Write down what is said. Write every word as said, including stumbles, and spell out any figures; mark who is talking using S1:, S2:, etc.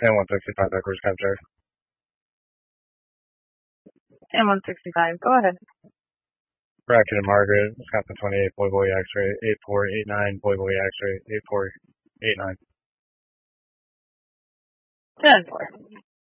S1: And one sixty-five backwards capture.
S2: And one sixty-five, go ahead.
S1: Bracket and Margaret, Wisconsin twenty-eight, Boy Boy X-ray, eight four eight nine, Boy Boy X-ray, eight four eight nine.
S2: ten four.